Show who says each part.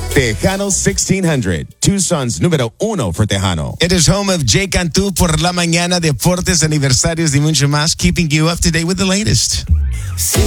Speaker 1: Tejano 1600, Tucson's número uno for Tejano.
Speaker 2: It is home of Jay Cantú por la mañana, deportes, aniversarios y mucho más, keeping you up to date with the latest.